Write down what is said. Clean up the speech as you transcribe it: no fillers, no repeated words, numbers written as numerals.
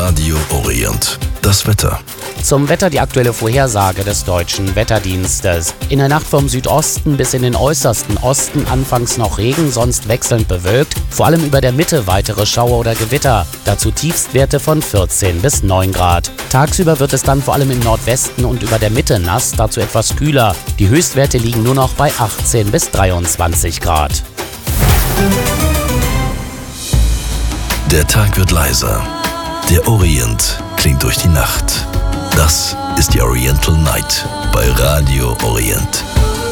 Radio Orient. Das Wetter. Zum Wetter die aktuelle Vorhersage des Deutschen Wetterdienstes. In der Nacht vom Südosten bis in den äußersten Osten anfangs noch Regen, sonst wechselnd bewölkt. Vor allem über der Mitte weitere Schauer oder Gewitter. Dazu Tiefstwerte von 14 bis 9 Grad. Tagsüber wird es dann vor allem im Nordwesten und über der Mitte nass, dazu etwas kühler. Die Höchstwerte liegen nur noch bei 18 bis 23 Grad. Der Tag wird leiser. Der Orient klingt durch die Nacht. Das ist die Oriental Night bei Radio Orient.